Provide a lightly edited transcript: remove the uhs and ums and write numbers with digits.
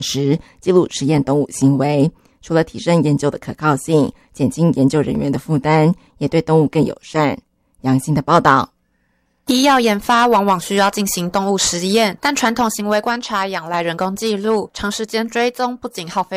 时记录实验动物行为，除了提升研究的可靠性，减轻研究人员的负担，也对动物更友善。杨欣的报道。 医药研发往往需要进行动物实验，但传统行为观察仰赖人工记录，长时间追踪不仅耗费